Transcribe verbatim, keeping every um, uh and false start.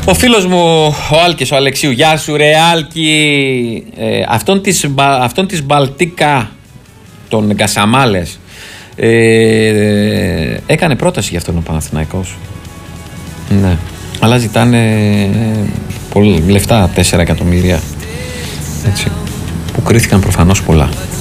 Ο φίλος μου ο Άλκης, ο Αλεξίου, γεια σου ρε Άλκη. ε, αυτόν, της, αυτόν της Μπαλτίκα, τον Γκασαμάλες, ε, έκανε πρόταση για αυτόν ο Παναθηναϊκός. Ναι, αλλά ζητάνε πολύ λεφτά, τέσσερα εκατομμύρια, έτσι, που κρίθηκαν προφανώς πολλά.